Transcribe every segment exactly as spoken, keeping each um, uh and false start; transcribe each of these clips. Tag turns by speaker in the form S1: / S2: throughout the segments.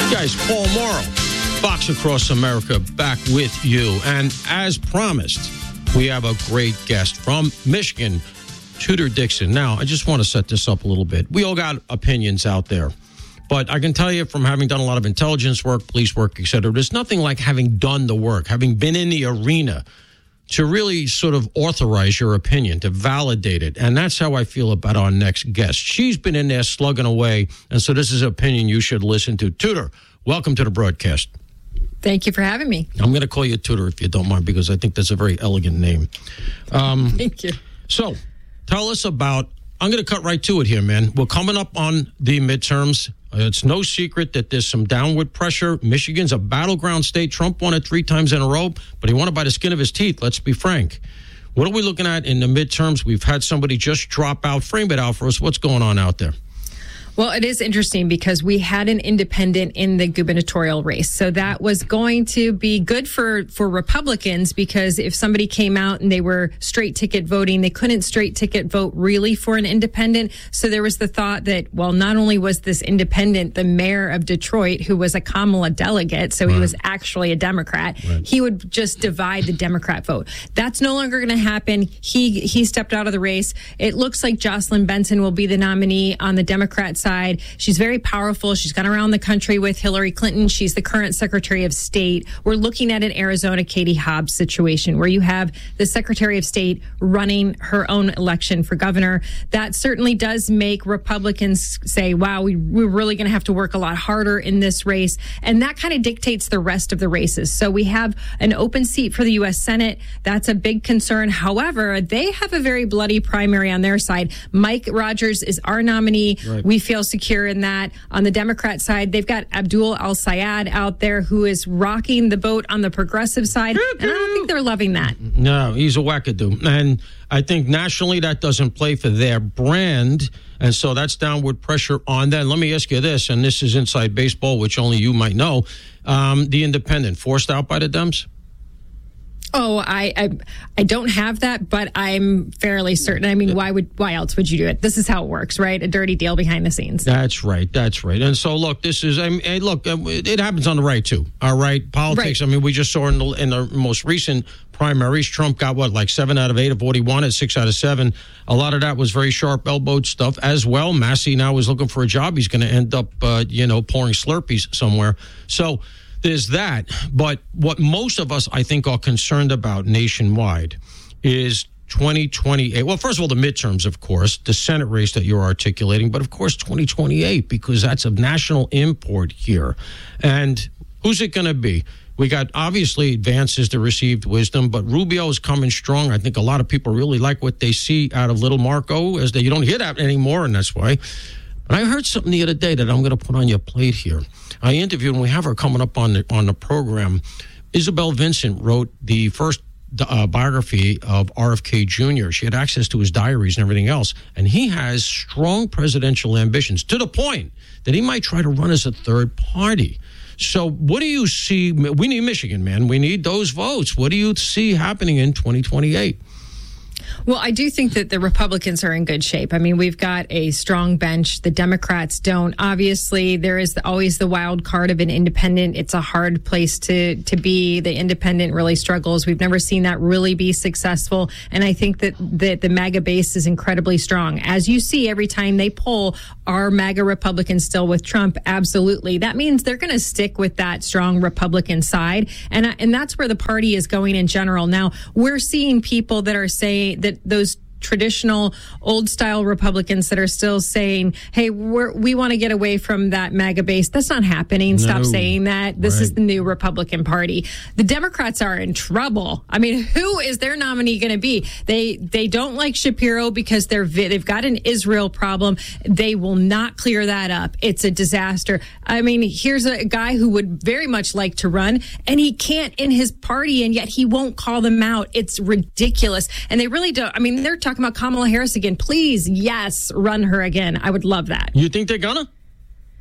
S1: Guys, Paul Morrow, Fox Across America, back with you. And as promised, we have a great guest from Michigan, Tudor Dixon. Now, I just want to set this up a little bit. We all got opinions out there. But I can tell you from having done a lot of intelligence work, police work, et cetera, there's nothing like having done the work, having been in the arena to really sort of authorize your opinion, to validate it. And that's how I feel about our next guest. She's been in there slugging away, and so this is an opinion you should listen to. Tudor, welcome to the broadcast.
S2: Thank you for having me.
S1: I'm going to call you Tudor if you don't mind, because I think that's a very elegant name. Um,
S2: Thank you.
S1: So, tell us about, I'm going to cut right to it here, man. We're coming up on the midterms. It's no secret that there's some downward pressure. Michigan's a battleground state. Trump won it three times in a row, but he won it by the skin of his teeth. Let's be frank. What are we looking at in the midterms? We've had somebody just drop out. Frame it out for us. What's going on out there?
S2: Well, it is interesting because we had an independent in the gubernatorial race. So that was going to be good for, for Republicans, because if somebody came out and they were straight ticket voting, they couldn't straight ticket vote really for an independent. So there was the thought that, well, not only was this independent the mayor of Detroit, who was a Kamala delegate, so right. he was actually a Democrat, right. he would just divide the Democrat vote. That's no longer going to happen. He, he stepped out of the race. It looks like Jocelyn Benton will be the nominee on the Democrat side. Side. She's very powerful. She's gone around the country with Hillary Clinton. She's the current Secretary of State. We're looking at an Arizona Katie Hobbs situation where you have the Secretary of State running her own election for governor. That certainly does make Republicans say, wow, we, we're really going to have to work a lot harder in this race. And that kind of dictates the rest of the races. So we have an open seat for the U S Senate. That's a big concern. However, they have a very bloody primary on their side. Mike Rogers is our nominee. Right. We feel secure in that. On the Democrat side, they've got Abdul Al-Sayed out there, who is rocking the boat on the progressive side. And I don't think they're loving that.
S1: No, he's a wackadoo. And I think nationally that doesn't play for their brand. And so that's downward pressure on that. Let me ask you this, and this is inside baseball, which only you might know. Um, the independent, forced out by the Dems?
S2: Oh, I, I I don't have that, but I'm fairly certain. I mean, why would why else would you do it? This is how it works, right? A dirty deal behind the scenes.
S1: That's right. That's right. And so, look, this is. I mean, look, it happens on the right too. All right, politics. Right. I mean, we just saw in the in the most recent primaries, Trump got what, like seven out of eight of what he wanted, six out of seven. A lot of that was very sharp elbowed stuff as well. Massey now is looking for a job. He's going to end up, uh, you know, pouring Slurpees somewhere. So. There's that, but what most of us, I think, are concerned about nationwide is twenty twenty-eight. Well, first of all, the midterms, of course, the Senate race that you're articulating, but of course, twenty twenty-eight, because that's of national import here. And who's it going to be? We got, obviously, Vance is the received wisdom, but Rubio is coming strong. I think a lot of people really like what they see out of little Marco, as they, you don't hear that anymore, and that's why. But I heard something the other day that I'm going to put on your plate here. I interviewed, and we have her coming up on the, on the program. Isabel Vincent wrote the first uh, biography of R F K Junior She had access to his diaries and everything else. And he has strong presidential ambitions, to the point that he might try to run as a third party. So what do you see? We need Michigan, man. We need those votes. What do you see happening in twenty twenty-eight?
S2: Well, I do think that the Republicans are in good shape. I mean, we've got a strong bench. The Democrats don't. Obviously, there is always the wild card of an independent. It's a hard place to, to be. The independent really struggles. We've never seen that really be successful. And I think that, that the MAGA base is incredibly strong. As you see, every time they poll, are MAGA Republicans still with Trump? Absolutely. That means they're going to stick with that strong Republican side. And, and that's where the party is going in general. Now, we're seeing people that are saying that those traditional old style Republicans that are still saying, hey, we're, we want to get away from that MAGA base. That's not happening. No. Stop saying that. This right. is the new Republican Party. The Democrats are in trouble. I mean, who is their nominee going to be? They they don't like Shapiro because they're they've got an Israel problem. They will not clear that up. It's a disaster. I mean, here's a guy who would very much like to run, and he can't in his party, and yet he won't call them out. It's ridiculous. And they really don't. I mean, they're talking about Kamala Harris again. Please, yes, run her again. I would love that.
S1: You think they're gonna?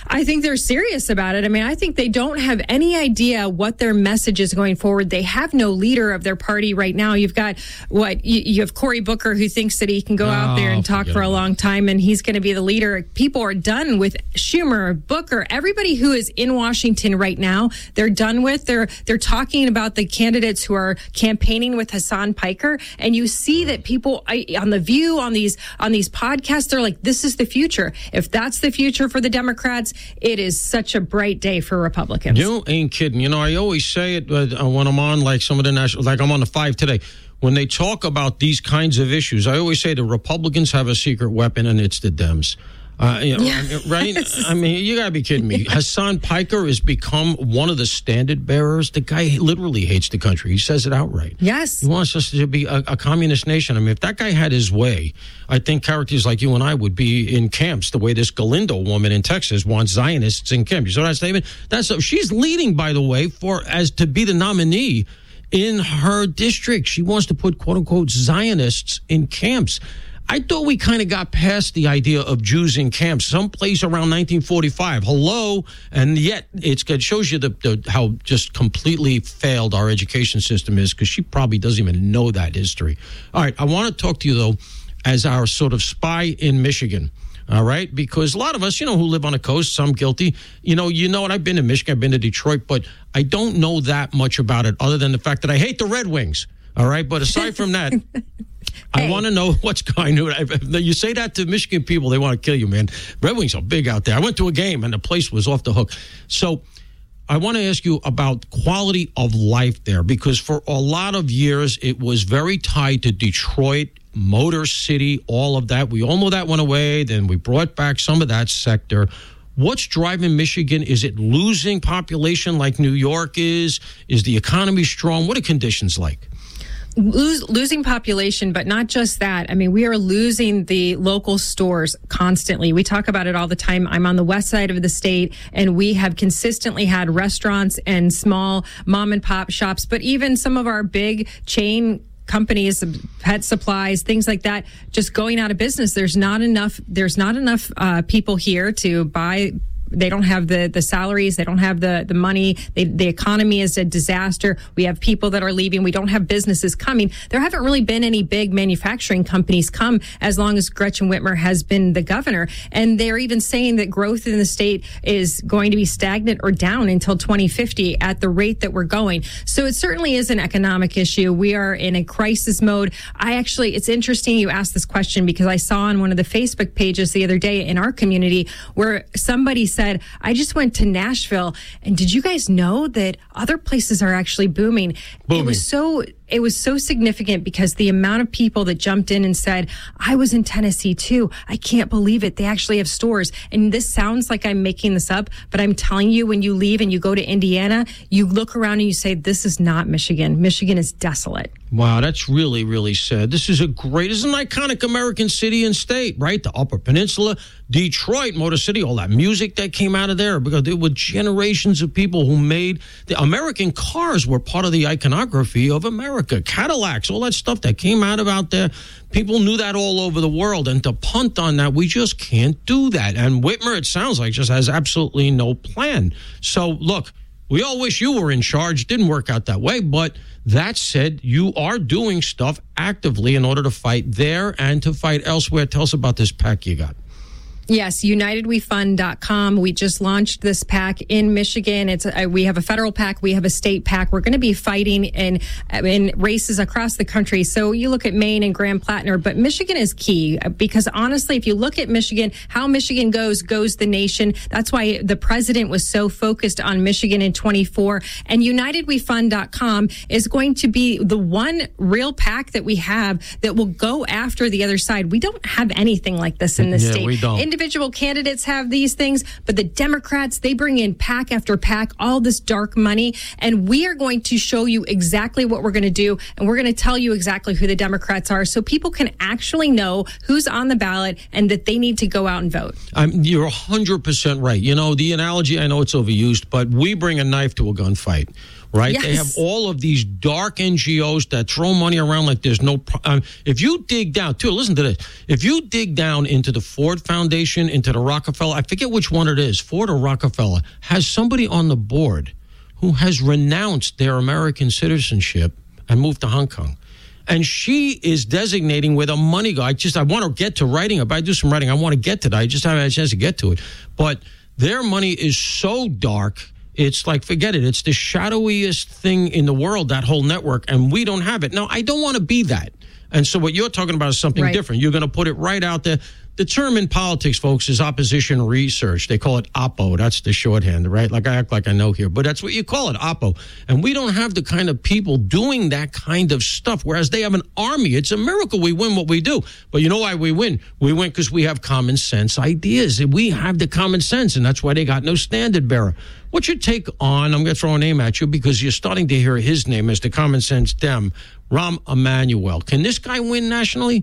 S2: I think they're serious about it. I mean, I think they don't have any idea what their message is going forward. They have no leader of their party right now. You've got what you, you have Cory Booker, who thinks that he can go oh, out there and talk for a long time, and he's going to be the leader. People are done with Schumer, Booker, everybody who is in Washington right now. They're done with. They're they're talking about the candidates who are campaigning with Hassan Piker, and you see that people on The View, on these on these podcasts, they're like, "This is the future." If that's the future for the Democrats, it is such a bright day for Republicans.
S1: You ain't kidding. You know, I always say it uh, when I'm on like some of the national, like I'm on the five today. When they talk about these kinds of issues, I always say the Republicans have a secret weapon, and it's the Dems. Uh, you know, yes. Right? I mean, you got to be kidding me. Hassan Piker has become one of the standard bearers. The guy literally hates the country. He says it outright.
S2: Yes.
S1: He wants us to be a, a communist nation. I mean, if that guy had his way, I think characters like you and I would be in camps the way this Galindo woman in Texas wants Zionists in camps. You saw that statement? That's a, she's leading, by the way, for as to be the nominee in her district. She wants to put, quote unquote, Zionists in camps. I thought we kind of got past the idea of Jews in camps someplace around nineteen forty-five. Hello. And yet it's, it shows you the, the, how just completely failed our education system is, because she probably doesn't even know that history. All right. I want to talk to you, though, as our sort of spy in Michigan. All right. Because a lot of us, you know, who live on the coast, some guilty, you know, you know what? I've been to Michigan, I've been to Detroit, but I don't know that much about it other than the fact that I hate the Red Wings. All right. But aside from that, I hey. want to know what's going on. You say that to Michigan people, they want to kill you, man. Red Wings are big out there. I went to a game and the place was off the hook. So I want to ask you about quality of life there, because for a lot of years it was very tied to Detroit, Motor City, all of that. We all know that went away. Then we brought back some of that sector. What's driving Michigan? Is it losing population like New York is? Is the economy strong? What are conditions like?
S2: Lose, losing population, but not just that. I mean, we are losing the local stores constantly. We talk about it all the time. I'm on the west side of the state, and we have consistently had restaurants and small mom and pop shops, but even some of our big chain companies, pet supplies, things like that, just going out of business. There's not enough. There's not enough uh, people here to buy. They don't have the, the salaries. They don't have the, the money. They, the economy is a disaster. We have people that are leaving. We don't have businesses coming. There haven't really been any big manufacturing companies come as long as Gretchen Whitmer has been the governor. And they're even saying that growth in the state is going to be stagnant or down until twenty fifty at the rate that we're going. So it certainly is an economic issue. We are in a crisis mode. I actually, it's interesting you asked this question, because I saw on one of the Facebook pages the other day in our community where somebody said, I just went to Nashville, and did you guys know that other places are actually booming? booming. It was so it was so significant, because the amount of people that jumped in and said, I was in Tennessee too. I can't believe it. They actually have stores. And this sounds like I'm making this up, but I'm telling you, when you leave and you go to Indiana, you look around and you say, this is not Michigan. Michigan is desolate.
S1: Wow, that's really, really sad. This is a great, this is an iconic American city and state, right? The Upper Peninsula, Detroit, Motor City, all that music that came out of there, because there were generations of people who made, the American cars were part of the iconography of America. Cadillacs, all that stuff that came out of out there. People knew that all over the world. And to punt on that, we just can't do that. And Whitmer, it sounds like, just has absolutely no plan. So, look, we all wish you were in charge. Didn't work out that way. But that said, you are doing stuff actively in order to fight there and to fight elsewhere. Tell us about this pack you got.
S2: Yes, united we fund dot com. We just launched this pack in Michigan. It's a, we have a federal pack. We have a state pack. We're going to be fighting in in races across the country. So you look at Maine and Grand Platinum, but Michigan is key, because honestly, if you look at Michigan, how Michigan goes, goes the nation. That's why the president was so focused on Michigan in twenty-four. And united we fund dot com is going to be the one real pack that we have that will go after the other side. We don't have anything like this in this
S1: yeah,
S2: state.
S1: We don't.
S2: Individual candidates have these things, but the Democrats, they bring in pack after pack, all this dark money, and we are going to show you exactly what we're going to do, and we're going to tell you exactly who the Democrats are, so people can actually know who's on the ballot and that they need to go out and vote.
S1: Um, you're one hundred percent right. You know, the analogy, I know it's overused, but we bring a knife to a gunfight. Right?
S2: Yes.
S1: They have all of these dark N G Os that throw money around like there's no... Um, if you dig down, too, listen to this. If you dig down into the Ford Foundation, Foundation into the Rockefeller, I forget which one it is, Ford or Rockefeller, has somebody on the board who has renounced their American citizenship and moved to Hong Kong. And she is designating where the money goes. I just, I want to get to writing it. I do some writing. I want to get to that. I just haven't had a chance to get to it. But their money is so dark. It's like, forget it. It's the shadowiest thing in the world, that whole network. And we don't have it. Now, I don't want to be that. And so what you're talking about is something right. different. You're going to put it right out there. The term in politics, folks, is opposition research. They call it oppo. That's the shorthand, right? Like I act like I know here, but that's what you call it, oppo. And we don't have the kind of people doing that kind of stuff, whereas they have an army. It's a miracle we win what we do. But you know why we win? We win because we have common sense ideas. We have the common sense, and that's why they got no standard bearer. What's your take on, I'm going to throw a name at you because you're starting to hear his name as the common sense Dem, Rahm Emanuel. Can this guy win nationally?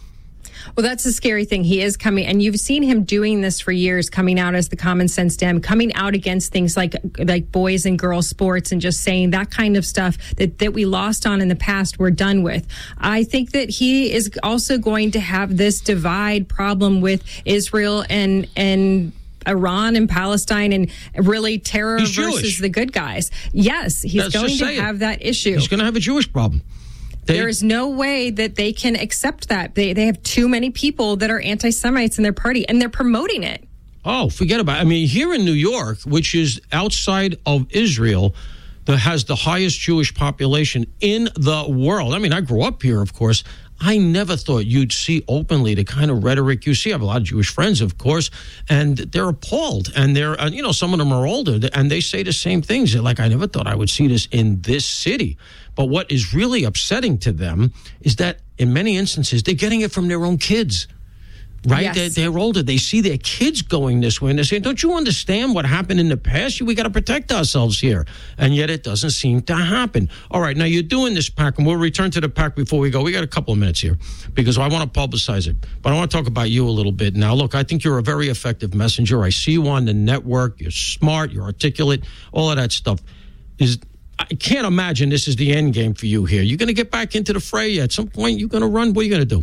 S2: Well, that's the scary thing. He is coming, and you've seen him doing this for years, coming out as the common sense Dem, coming out against things like like boys and girls sports and just saying that kind of stuff that, that we lost on in the past, we're done with. I think that he is also going to have this divide problem with Israel and and Iran and Palestine and really terror
S1: he's
S2: versus
S1: Jewish.
S2: The good guys. Yes, he's
S1: That's
S2: going to
S1: it.
S2: have that issue.
S1: He's going to have a Jewish problem. They,
S2: there is no way that they can accept that. They they have too many people that are anti-Semites in their party, and they're promoting it.
S1: Oh, forget about it. I mean, here in New York, which is outside of Israel, that has the highest Jewish population in the world. I mean, I grew up here, of course. I never thought you'd see openly the kind of rhetoric you see. I have a lot of Jewish friends, of course, and they're appalled. And they're, uh, you know, some of them are older, and they say the same things. They're like, I never thought I would see this in this city. But what is really upsetting to them is that in many instances, they're getting it from their own kids. Right?
S2: Yes.
S1: They're, they're older. They see their kids going this way, and they're saying, don't you understand what happened in the past? We got to protect ourselves here. And yet it doesn't seem to happen. All right, now you're doing this pack, and we'll return to the pack before we go. We got a couple of minutes here because I want to publicize it. But I want to talk about you a little bit. Now, look, I think you're a very effective messenger. I see you on the network. You're smart. You're articulate. All of that stuff. Is I can't imagine this is the end game for you here. You're going to get back into the fray at some point. You're going to run. What are you going to do?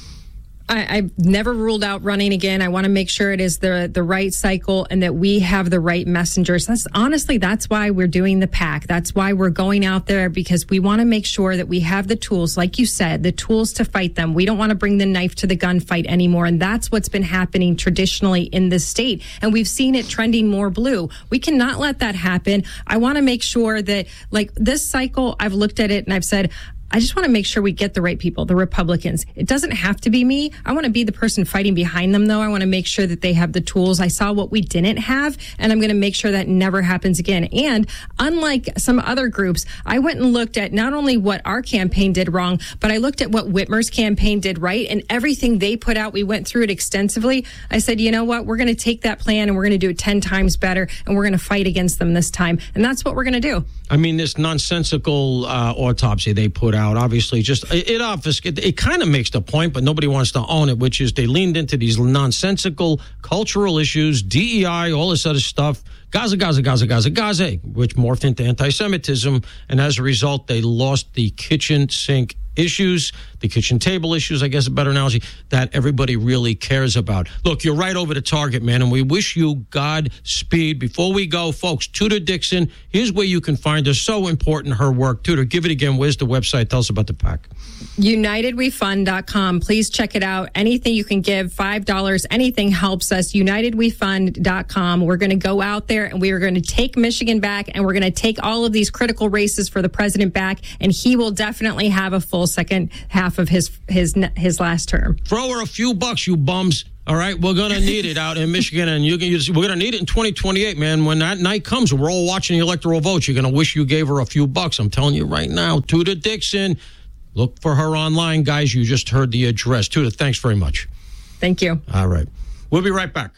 S2: I, I've never ruled out running again. I want to make sure it is the the right cycle and that we have the right messengers. That's honestly, that's why we're doing the pack. That's why we're going out there, because we want to make sure that we have the tools, like you said, the tools to fight them. We don't want to bring the knife to the gunfight anymore. And that's what's been happening traditionally in this state. And we've seen it trending more blue. We cannot let that happen. I want to make sure that, like this cycle, I've looked at it and I've said, I just want to make sure we get the right people, the Republicans. It doesn't have to be me. I want to be the person fighting behind them, though. I want to make sure that they have the tools. I saw what we didn't have, and I'm going to make sure that never happens again. And unlike some other groups, I went and looked at not only what our campaign did wrong, but I looked at what Whitmer's campaign did right, and everything they put out, we went through it extensively. I said, you know what? We're going to take that plan, and we're going to do it ten times better, and we're going to fight against them this time. And that's what we're going to do.
S1: I mean, this nonsensical uh, autopsy they put out, obviously, just it, it obfuscates. It, it kind of makes the point, but nobody wants to own it, which is they leaned into these nonsensical cultural issues, D E I, all this other stuff, Gaza, Gaza, Gaza, Gaza, Gaza, which morphed into anti-Semitism, and as a result, they lost the kitchen sink issues, the kitchen table issues, I guess a better analogy, that everybody really cares about. Look, you're right over the target, man, and we wish you Godspeed. Before we go, folks, Tudor Dixon, here's where you can find her. So important, her work. Tudor, give it again. Where's the website? Tell us about the pack.
S2: United We Fund dot com. Please check it out. Anything you can give, five dollars, anything helps us. United We Fund dot com. We're going to go out there and we are going to take Michigan back, and we're going to take all of these critical races for the president back, and he will definitely have a full second half of his his his last term.
S1: Throw her a few bucks, you bums. All right, we're going to need it out in Michigan, and you can, you, we're going to need it in twenty twenty-eight, man. When that night comes, we're all watching the electoral votes. You're going to wish you gave her a few bucks. I'm telling you right now. Tudor Dixon. Look for her online, guys. You just heard the address. Tudor, thanks very much.
S2: Thank you.
S1: All right. We'll be right back.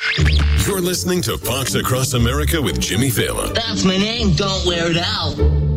S3: You're listening to Fox Across America with Jimmy Fallon.
S4: That's my name. Don't wear it out.